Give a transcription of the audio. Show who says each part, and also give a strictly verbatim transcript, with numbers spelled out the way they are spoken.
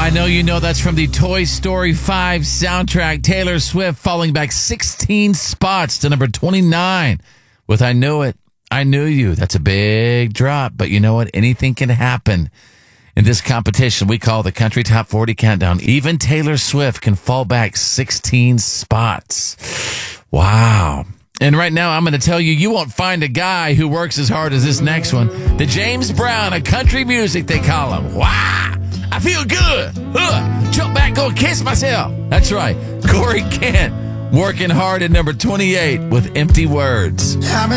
Speaker 1: I know you know that's from the Toy Story five soundtrack. Taylor Swift falling back sixteen spots to number twenty-nine with I Know It, I Knew You. That's a big drop, but you know what? Anything can happen in this competition we call the Country Top forty Countdown. Even Taylor Swift can fall back sixteen spots. Wow. And right now, I'm going to tell you, you won't find a guy who works as hard as this next one. The James Brown of country music, they call him. Wow. I feel good. Ugh. Jump back, go kiss myself. That's right. Corey Kent working hard at number twenty-eight with Empty Words.